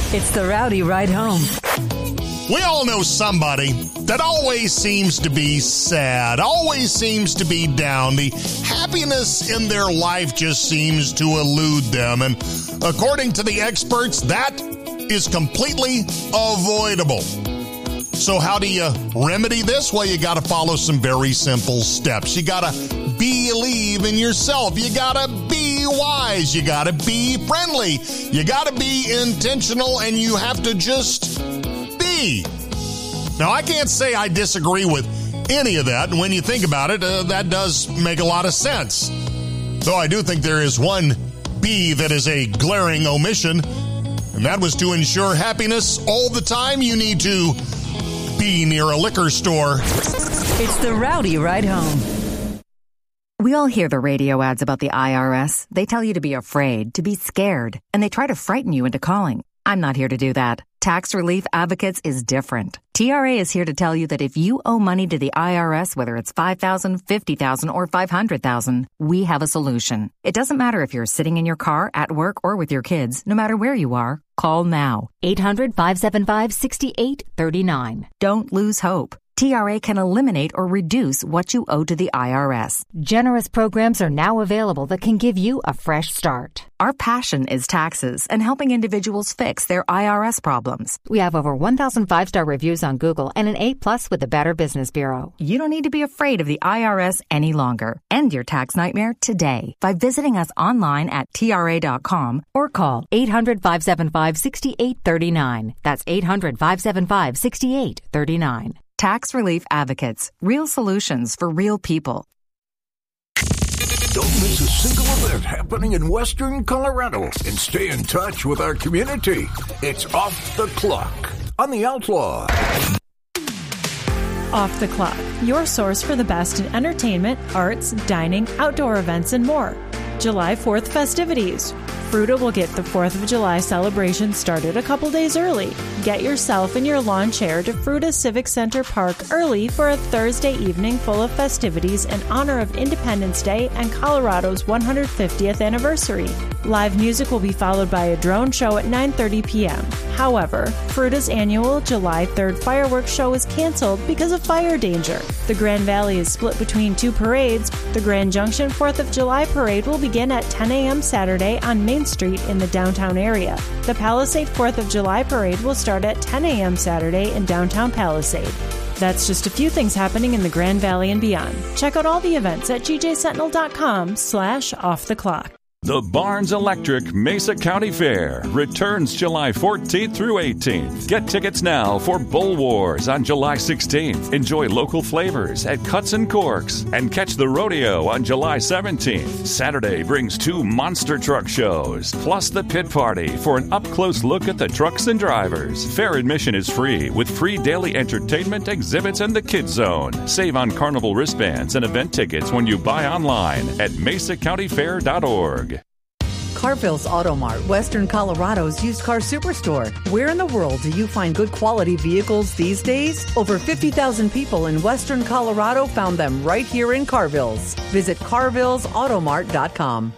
It's the Rowdy Ride Home. We all know somebody that always seems to be sad, always seems to be down. The happiness in their life just seems to elude them. And according to the experts, that is completely avoidable. So how do you remedy this? Well, you got to follow some very simple steps. You got to believe in yourself. You got to be wise. You got to be friendly. You got to be intentional, and you have to just be. Now, I can't say I disagree with any of that. And when you think about it, that does make a lot of sense. Though I do think there is one B that is a glaring omission, and that was to ensure happiness all the time. You need to be near a liquor store. It's the Rowdy Ride Home. We all hear the radio ads about the IRS. They tell you to be afraid, to be scared, and they try to frighten you into calling. I'm not here to do that. Tax Relief Advocates is different. TRA is here to tell you that if you owe money to the IRS, whether it's $5,000, $50,000, or $500,000, we have a solution. It doesn't matter if you're sitting in your car, at work, or with your kids. No matter where you are, call now. 800-575-6839. Don't lose hope. TRA can eliminate or reduce what you owe to the IRS. Generous programs are now available that can give you a fresh start. Our passion is taxes and helping individuals fix their IRS problems. We have over 1,000 5-star reviews on Google and an A+ with the Better Business Bureau. You don't need to be afraid of the IRS any longer. End your tax nightmare today by visiting us online at TRA.com or call 800-575-6839. That's 800-575-6839. Tax Relief Advocates. Real solutions for real people. Don't miss a single event happening in Western Colorado and stay in touch with our community. It's Off the Clock on The Outlaw. Off the Clock, your source for the best in entertainment, arts, dining, outdoor events, and more. July 4th festivities. Fruta will get the 4th of July celebration started a couple days early. Get yourself and your lawn chair to Fruta Civic Center Park early for a Thursday evening full of festivities in honor of Independence Day and Colorado's 150th anniversary. Live music will be followed by a drone show at 9:30 p.m. However, Fruta's annual July 3rd fireworks show is canceled because of fire danger. The Grand Valley is split between two parades. The Grand Junction 4th of July parade will begin at 10 a.m. Saturday on Main Street in the downtown area. The Palisade 4th of July parade will start at 10 a.m. Saturday in downtown Palisade. That's just a few things happening in the Grand Valley and beyond. Check out all the events at gjsentinel.com/offtheclock. The Barnes Electric Mesa County Fair returns July 14th through 18th. Get tickets now for Bull Wars on July 16th. Enjoy local flavors at Cuts and Corks and catch the rodeo on July 17th. Saturday brings 2 monster truck shows, plus the pit party for an up-close look at the trucks and drivers. Fair admission is free with free daily entertainment, exhibits, and the Kids Zone. Save on carnival wristbands and event tickets when you buy online at mesacountyfair.org. Carville's Auto Mart, Western Colorado's used car superstore. Where in the world do you find good quality vehicles these days? Over 50,000 people in Western Colorado found them right here in Carville's. Visit carvillesautomart.com.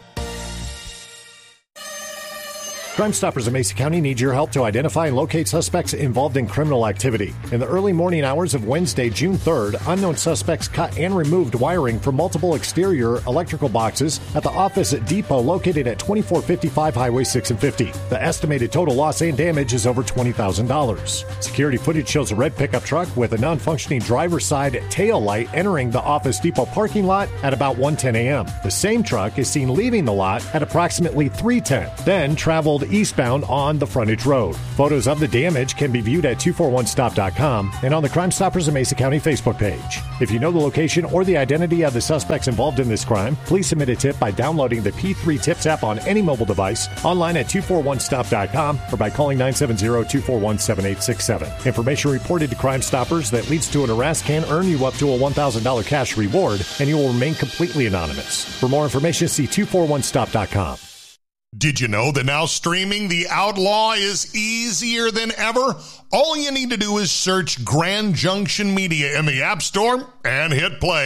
Crime Stoppers of Mesa County need your help to identify and locate suspects involved in criminal activity. In the early morning hours of Wednesday, June 3rd, unknown suspects cut and removed wiring from multiple exterior electrical boxes at the office at Depot located at 2455 Highway 6 and 50. The estimated total loss and damage is over $20,000. Security footage shows a red pickup truck with a non-functioning driver's side tail light entering the Office Depot parking lot at about 1:10 a.m. The same truck is seen leaving the lot at approximately 3:10, then traveled eastbound on the frontage road. Photos of the damage can be viewed at 241stop.com and on the Crime Stoppers of Mesa County Facebook page. If you know the location or the identity of the suspects involved in this crime, please submit a tip by downloading the P3 Tips app on any mobile device, online at 241stop.com, or by calling 970-241-7867. Information reported to Crime Stoppers that leads to an arrest can earn you up to a $1,000 cash reward, and you will remain completely anonymous. For more information, see 241stop.com. Did you know that now streaming The Outlaw is easier than ever? All you need to do is search Grand Junction Media in the App Store and hit play.